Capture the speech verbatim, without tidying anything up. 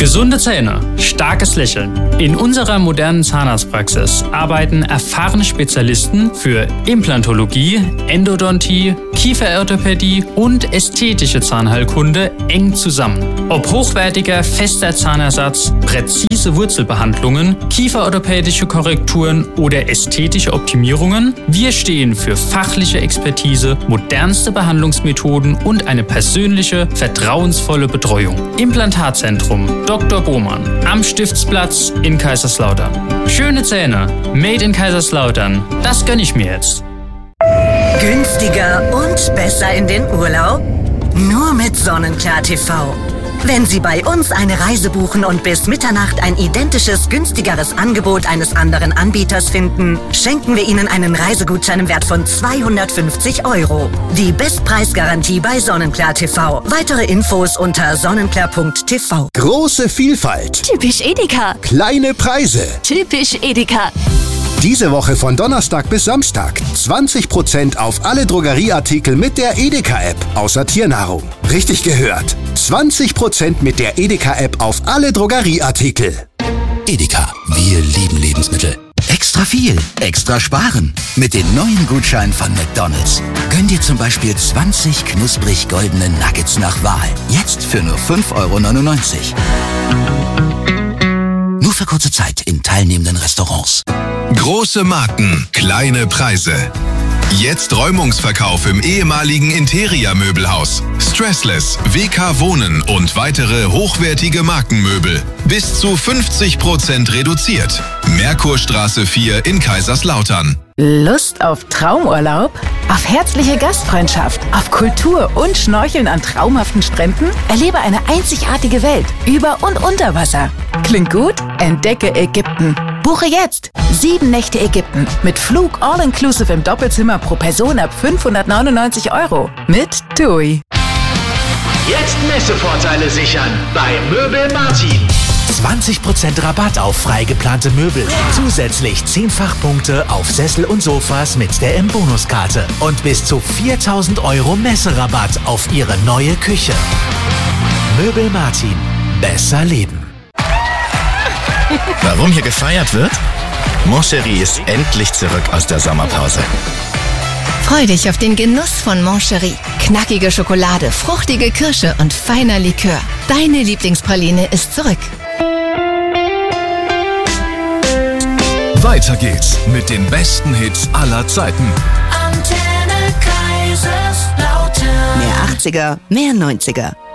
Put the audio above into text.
Gesunde Zähne, starkes Lächeln. In unserer modernen Zahnarztpraxis arbeiten erfahrene Spezialisten für Implantologie, Endodontie, Kieferorthopädie und ästhetische Zahnheilkunde eng zusammen. Ob hochwertiger, fester Zahnersatz, präzise Wurzelbehandlungen, kieferorthopädische Korrekturen oder ästhetische Optimierungen, wir stehen für fachliche Expertise, modernste Behandlungsmethoden und eine persönliche, vertrauensvolle Betreuung. Implantatzentrum Doktor Bohmann am Stiftsplatz in Kaiserslautern. Schöne Zähne, made in Kaiserslautern. Das gönn ich mir jetzt. Günstiger und besser in den Urlaub? Nur mit Sonnenklar T V. Wenn Sie bei uns eine Reise buchen und bis Mitternacht ein identisches, günstigeres Angebot eines anderen Anbieters finden, schenken wir Ihnen einen Reisegutschein im Wert von zweihundertfünfzig Euro. Die Bestpreisgarantie bei Sonnenklar T V. Weitere Infos unter sonnenklar punkt t v. Große Vielfalt. Typisch Edeka. Kleine Preise. Typisch Edeka. Diese Woche von Donnerstag bis Samstag zwanzig Prozent auf alle Drogerieartikel mit der Edeka-App, außer Tiernahrung. Richtig gehört. zwanzig Prozent mit der Edeka-App auf alle Drogerieartikel. Edeka, wir lieben Lebensmittel. Extra viel, extra sparen. Mit den neuen Gutscheinen von McDonald's. Gönn dir zum Beispiel zwanzig knusprig goldene Nuggets nach Wahl. Jetzt für nur fünf Euro neunundneunzig. Nur für kurze Zeit in teilnehmenden Restaurants. Große Marken, kleine Preise. Jetzt Räumungsverkauf im ehemaligen Interia-Möbelhaus. Stressless, W K Wohnen und weitere hochwertige Markenmöbel. Bis zu fünfzig Prozent reduziert. Merkurstraße vier in Kaiserslautern. Lust auf Traumurlaub? Auf herzliche Gastfreundschaft? Auf Kultur und Schnorcheln an traumhaften Stränden? Erlebe eine einzigartige Welt über und unter Wasser. Klingt gut? Entdecke Ägypten. Buche jetzt sieben Nächte Ägypten mit Flug all-inclusive im Doppelzimmer pro Person ab fünfhundertneunundneunzig Euro mit TUI. Jetzt Messevorteile sichern bei Möbel Martin. zwanzig Prozent Rabatt auf frei geplante Möbel. Zusätzlich zehn Fachpunkte auf Sessel und Sofas mit der M-Bonuskarte. Und bis zu viertausend Euro Messerabatt auf Ihre neue Küche. Möbel Martin. Besser leben. Warum hier gefeiert wird? Moncherie ist endlich zurück aus der Sommerpause. Freu dich auf den Genuss von Moncherie. Knackige Schokolade, fruchtige Kirsche und feiner Likör. Deine Lieblingspraline ist zurück. Weiter geht's mit den besten Hits aller Zeiten. Antenne Kaiserslautern. Mehr achtziger, mehr neunziger.